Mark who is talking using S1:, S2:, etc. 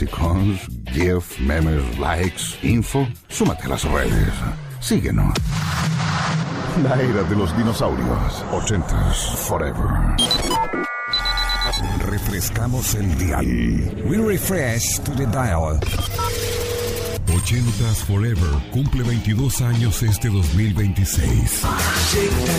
S1: emoticons, GIF, memes, likes, info. Súmate a las redes. Síguenos. La era de los dinosaurios. 80s forever. Refrescamos el dial.
S2: We refresh to the dial.
S3: 80s Forever cumple 22 años este 2026.